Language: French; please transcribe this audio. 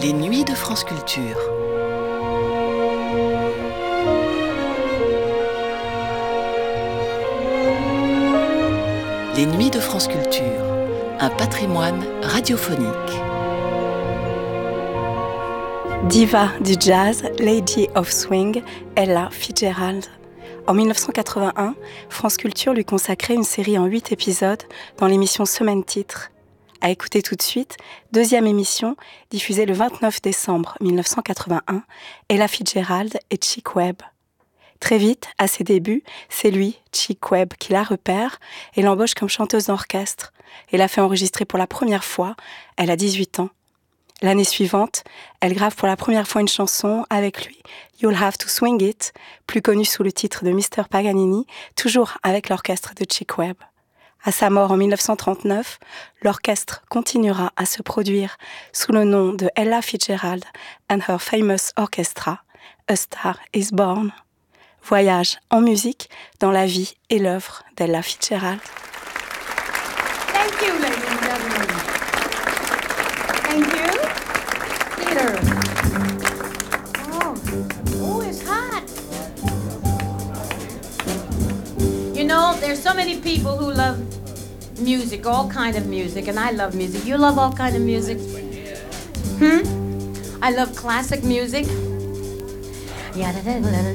Les nuits de France Culture. Les nuits de France Culture, un patrimoine radiophonique. Diva du jazz, Lady of Swing, Ella Fitzgerald. En 1981, France Culture lui consacrait une série en 8 épisodes dans l'émission Semaine Titre. À écouter tout de suite, deuxième émission, diffusée le 29 décembre 1981, Ella Fitzgerald et Chick Webb. Très vite, à ses débuts, c'est lui, Chick Webb, qui la repère et l'embauche comme chanteuse d'orchestre et la fait enregistrer pour la première fois. Elle a 18 ans. L'année suivante, elle grave pour la première fois une chanson avec lui, You'll Have to Swing It, plus connue sous le titre de Mr. Paganini, toujours avec l'orchestre de Chick Webb. À sa mort en 1939, l'orchestre continuera à se produire sous le nom de Ella Fitzgerald and Her Famous Orchestra, A Star is Born. Voyage en musique dans la vie et l'œuvre d'Ella Fitzgerald. Thank you, ladies and gentlemen. Thank you. Peter. Oh, it's hot. You know, there's so many people who love music, all kind of music, and I love music. You love all kind of music? I love classic music.